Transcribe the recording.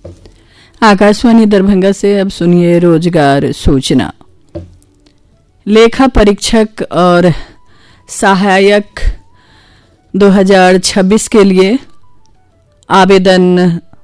आकाशवाणी दरभंगा से अब सुनिए रोजगार सूचना। लेखा परीक्षक और सहायक 2026 के लिए आवेदन